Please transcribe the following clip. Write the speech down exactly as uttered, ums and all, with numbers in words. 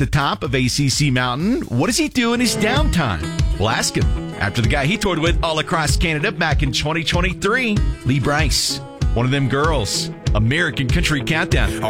the top of A C C Mountain. What does he do in his downtime? We'll ask him after the guy he toured with all across Canada back in twenty twenty-three, Lee Brice. One of them girls. American Country Countdown.